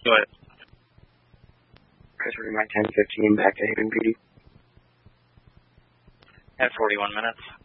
Go ahead. Chris, my 10:15 back to Haven PD. At 41 minutes.